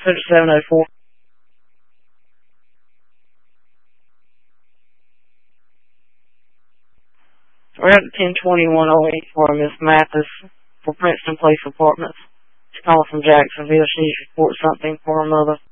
5704. We're at 102108 for Miss Mathis for Princeton Place Apartments. She's calling from Jacksonville. She needs to report something for her mother.